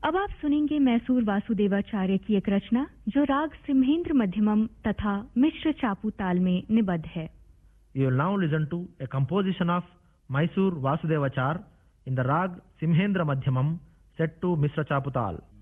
अब आप सुनेंगे मैसूर वासुदेवाचार्य की एक रचना जो राग सिम्हेंद्र मध्यमम तथा मिश्र चापू ताल में निबद्ध है. You will now listen to a composition of Mysore Vasudevachar in the rag Simhendra Madhyamam set to Mishra Chaputal.